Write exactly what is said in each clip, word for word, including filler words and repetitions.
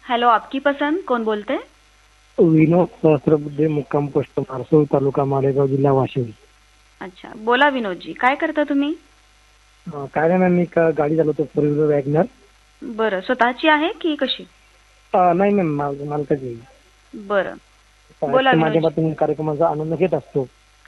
Hello, आपकी पसंद, कौन बोलते? विनोद सहस्त्रबुद्धे, मुक्काम पोस्ट मारसूळ, तालुका मालेगाव, जिल्हा वाशिम. अच्छा, बोला विनोदजी, काय करता तुम्ही? अं, काय नाही मॅम, मी एक गाडी चालवतो, फोर व्हीलर वॅगनर. बरं, स्वतःची आहे की कशी? अं, नाही मॅम, माल- मालकाची. बरं, बोला च्या विनोदजी. माध्यमातून कार्यक्रमाचा आनंद घेत असतो.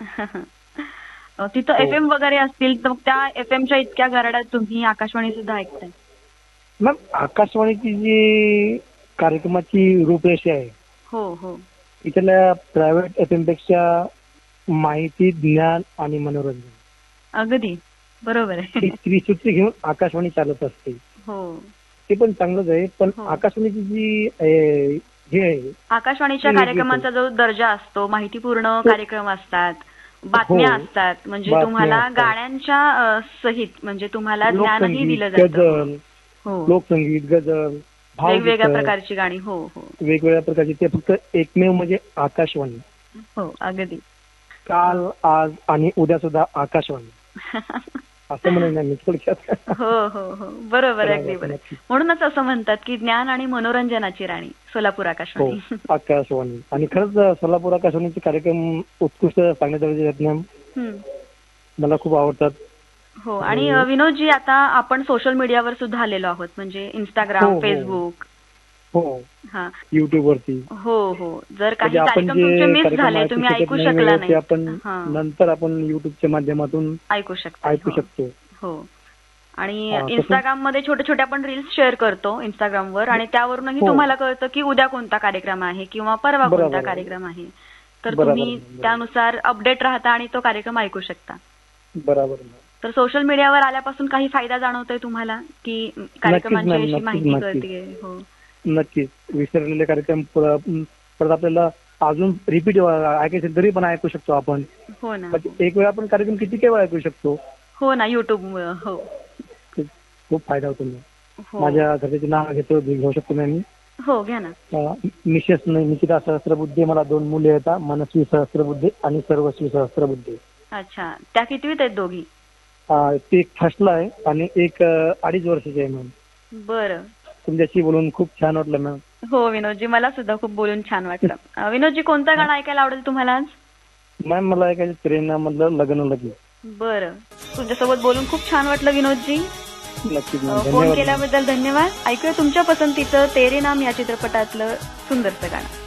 अ, तिथं हो एफ एम वगैरे असतील तर मग त्या एफ एमच्या इतक्या घराड्यात तुम्ही आकाशवाणी सुद्धा ऐकताय. मॅम, आकाशवाणीची जी कार्यक्रमाची रूपरेषा आहे, हो हो, इथल्या प्रायव्हेट एफ एम पेक्षा माहिती, ज्ञान आणि मनोरंजन अगदी बरोबर ही आहे. त्रिसूत्री घेऊन आकाशवाणी चालत असते. हो ते पण चांगलंच आहे, पण हो, आकाशवाणीची जी अं, हे आहे आकाशवाणीच्या ती वेगळीच आहे. कार्यक्रमांचा जो दर्जा असतो, माहितीपूर्ण तो कार्यक्रम असतात, हो, बातम्या असतात, म्हणजे बातम्या तुम्हाला असतात, गाण्यांच्या अ, सहित म्हणजे तुम्हाला ज्ञानही लोकसंगीत, दिलं जातं. हो गझल, हो, लोकसंगीत, गझल, वेगवेगळ्या भावगीतं, प्रकारची गाणी. हो हो वेगवेगळ्या प्रकारची. ते फक्त एकमेव म्हणजे आकाशवाणी. हो, अगदी. अ, काल, आज आणि उद्या सुद्धा आकाशवाणी असं म्हणेन मी थोडक्यात. हो हो हो, बरोबर, अगदी बरोबर, बरोबर. नक्की. म्हणूनच असं म्हणतात की ज्ञान आणि मनोरंजनाची राणी सोलापूर हो, आकाशवाणी. आकाशवाणी. आणि खरंच सोलापूर आकाशवाणीचे कार्यक्रम उत्कृष्ट चांगल्या दर्जाचे आहेत मॅम. हम्म. मला खूप आवडतात. हो, आणि आणि अ, विनोदजी, आता आपण सोशल मीडियावर सुद्धा आलेलो आहोत, म्हणजे हो इंस्टाग्राम, हो फेसबुक. हो, हा, युट्यूब वरती हो हो, जर म्हणजे काही आपण कार्यक्रम तुमचे जे मिस कार्यक्रम झाले, ऐकू तुम्ही शकत ऐकू नाही शकला वेळेवर, ते नाहीत, आपण हा, नंतर आपण युट्यूबच्या माध्यमातून ऐकू शकताय. ऐकू हो शकतो. हो, आणि हा, तसं इंस्टाग्राम मध्ये छोटे छोटे आपण रील्स शेअर करतो इंस्टाग्रामवर, आणि त्यावरूनही हो, तुम्हाला कळतं की उद्या कोणता कार्यक्रम आहे किंवा परवा कोणता बरोबर आहे, कार्यक्रम आहे. तर बरोबर तुम्ही आहे, बरोबर त्यानुसार अपडेट राहता आणि तो कार्यक्रम ऐकू शकता. बरोबर आहे. तर सोशल मीडियावर आल्यापासून काही फायदा जाणवतोय तुम्हाला, की नक्कीच कार्यक्रमांची मॅम, अशी नक्कीच माहिती नक्कीच कळतीये? हो नक्कीच. विसरलेले कार्यक्रम पर- परत आपल्याला अजून रिपीट ऐकायचे तरी पण ऐकू शकतो आपण. हो ना. हो म्हणजे एक वेळा आपण कार्यक्रम किती काही वेळा ऐकू शकतो. हो ना, युट्यूबमुळं. हो खूप खूप फायदा होतो मॅम. हो माझ्या घरच्याचे नाव घेतो घेऊ शकतो मॅम मी. हो, घ्या ना. अं, मिसेस नाही, निकिता सहस्त्रबुद्धे. मला दोन मुले आहेत, मनस्वी सहस्त्रबुद्धे आणि सर्वस्वी सहस्त्रबुद्धे. अच्छा, त्या कितवीत आहेत दोघी? अं, ती एक फर्स्टला आहे आणि एक अं, अडीच वर्षाची आहे मॅम. बरं. तुमच्याशी बोलून खूप छान वाटलं मॅम. हो विनोदजी, मला सुद्धा खूप बोलून छान वाटलं. अ, विनोदजी, कोणतं गाणं ऐकायला आवडेल तुम्हाला आज? मॅम, मला ऐकायचं प्रेरणामधलं लग्न लगी. बरं, तुमच्यासोबत बोलून खूप छान वाटलं विनोदजी. नक्कीच अ, मॅम, फोन धन्यवाद मॅम. केल्याबद्दल धन्यवाद. ऐकूया तुमच्या पसंतीचं तेरे नाम या चित्रपटातलं सुंदरचं गाणं.